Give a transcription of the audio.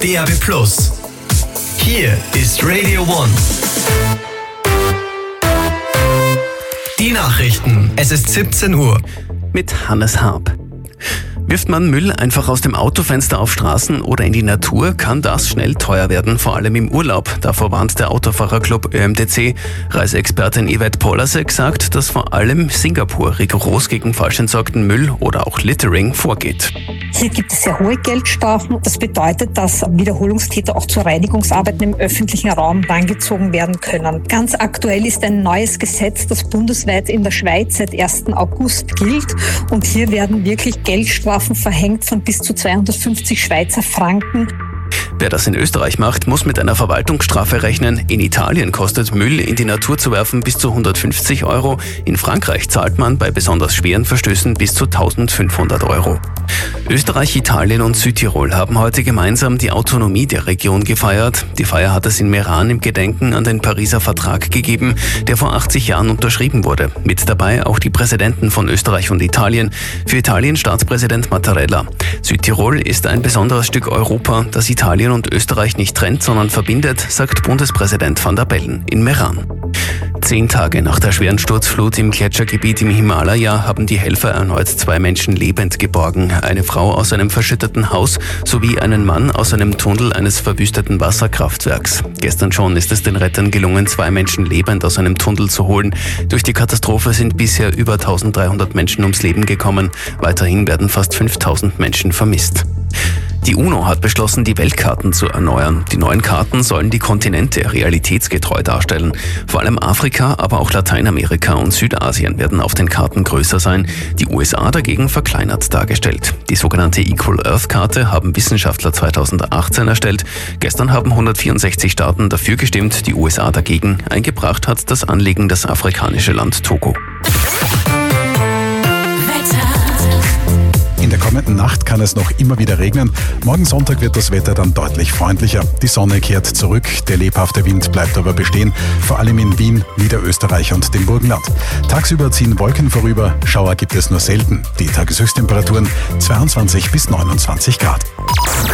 DAB+. Hier ist Radio One. Die Nachrichten. Es ist 17 Uhr. Mit Hannes Harp. Wirft man Müll einfach aus dem Autofenster auf Straßen oder in die Natur, kann das schnell teuer werden, vor allem im Urlaub. Davor warnt der Autofahrerclub ÖMTC. Reiseexpertin Yvette Polasek sagt, dass vor allem Singapur rigoros gegen falsch entsorgten Müll oder auch Littering vorgeht. Hier gibt es sehr hohe Geldstrafen. Das bedeutet, dass Wiederholungstäter auch zu Reinigungsarbeiten im öffentlichen Raum herangezogen werden können. Ganz aktuell ist ein neues Gesetz, das bundesweit in der Schweiz seit 1. August gilt. Und hier werden wirklich Geldstrafen verhängt von bis zu 250 Schweizer Franken. Wer das in Österreich macht, muss mit einer Verwaltungsstrafe rechnen. In Italien kostet Müll in die Natur zu werfen bis zu 150 €. In Frankreich zahlt man bei besonders schweren Verstößen bis zu 1.500 €. Österreich, Italien und Südtirol haben heute gemeinsam die Autonomie der Region gefeiert. Die Feier hat es in Meran im Gedenken an den Pariser Vertrag gegeben, der vor 80 Jahren unterschrieben wurde. Mit dabei auch die Präsidenten von Österreich und Italien. Für Italien Staatspräsident Mattarella. Südtirol ist ein besonderes Stück Europa, das Italien und Österreich nicht trennt, sondern verbindet, sagt Bundespräsident van der Bellen in Meran. 10 Tage nach der schweren Sturzflut im Gletschergebiet im Himalaya haben die Helfer erneut 2 Menschen lebend geborgen. Eine Frau aus einem verschütteten Haus sowie einen Mann aus einem Tunnel eines verwüsteten Wasserkraftwerks. Gestern schon ist es den Rettern gelungen, 2 Menschen lebend aus einem Tunnel zu holen. Durch die Katastrophe sind bisher über 1300 Menschen ums Leben gekommen. Weiterhin werden fast 5000 Menschen vermisst. Die UNO hat beschlossen, die Weltkarten zu erneuern. Die neuen Karten sollen die Kontinente realitätsgetreu darstellen. Vor allem Afrika, aber auch Lateinamerika und Südasien werden auf den Karten größer sein. Die USA dagegen verkleinert dargestellt. Die sogenannte Equal Earth Karte haben Wissenschaftler 2018 erstellt. Gestern haben 164 Staaten dafür gestimmt, die USA dagegen. Eingebracht hat das Anliegen das afrikanische Land Togo. In der kommenden Nacht kann es noch immer wieder regnen. Morgen Sonntag wird das Wetter dann deutlich freundlicher. Die Sonne kehrt zurück, der lebhafte Wind bleibt aber bestehen, vor allem in Wien, Niederösterreich und dem Burgenland. Tagsüber ziehen Wolken vorüber, Schauer gibt es nur selten. Die Tageshöchsttemperaturen 22 bis 29 Grad.